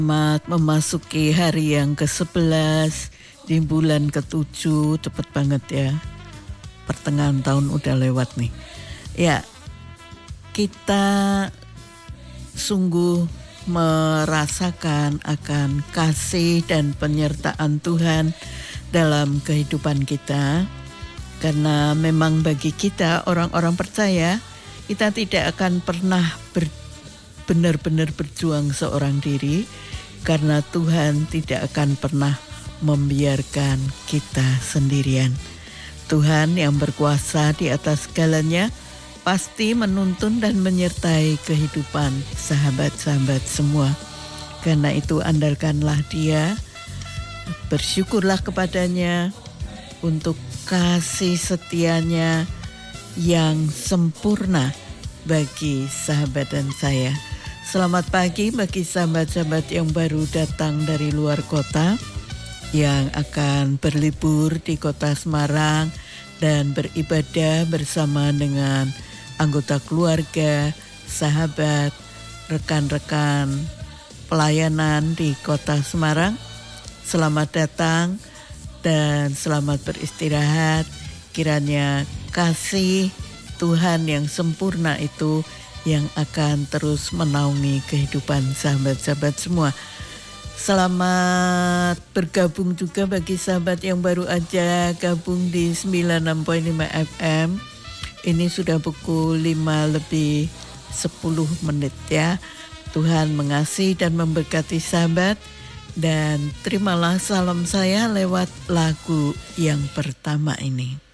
Selamat memasuki hari yang ke-11 di bulan ke-7, cepet banget ya. Pertengahan tahun udah lewat nih. Ya, kita sungguh merasakan akan kasih dan penyertaan Tuhan dalam kehidupan kita. Karena memang bagi kita orang-orang percaya, kita tidak akan pernah benar-benar berjuang seorang diri, karena Tuhan tidak akan pernah membiarkan kita sendirian. Tuhan yang berkuasa di atas segalanya pasti menuntun dan menyertai kehidupan sahabat-sahabat semua. Karena itu andalkanlah Dia, bersyukurlah kepadanya untuk kasih setianya yang sempurna bagi sahabat dan saya. Selamat pagi bagi sahabat-sahabat yang baru datang dari luar kota, yang akan berlibur di kota Semarang dan beribadah bersama dengan anggota keluarga, sahabat, rekan-rekan pelayanan di kota Semarang. Selamat datang dan selamat beristirahat. Kiranya kasih Tuhan yang sempurna itu yang akan terus menaungi kehidupan sahabat-sahabat semua. Selamat bergabung juga bagi sahabat yang baru aja gabung di 96.5 FM. Ini sudah pukul 5:10 ya. Tuhan mengasihi dan memberkati sahabat. Dan terimalah salam saya lewat lagu yang pertama ini.